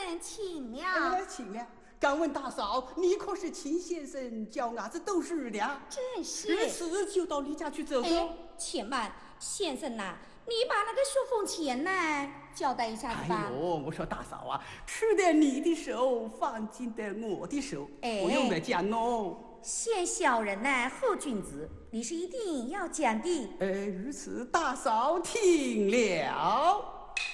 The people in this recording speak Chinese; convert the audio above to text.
生请了。 请了。敢问大嫂，你可是秦先生叫伢子都是的？ 正是。 如此就到李家去走走。 且慢，先生呐，你把那个书封钱呢交代一下子吧。 哎呦，我说大嫂啊，吃的你的手，放进的我的手，不用再讲哦。 先小人呢，后君子，你是一定要讲的。 如此大嫂听了。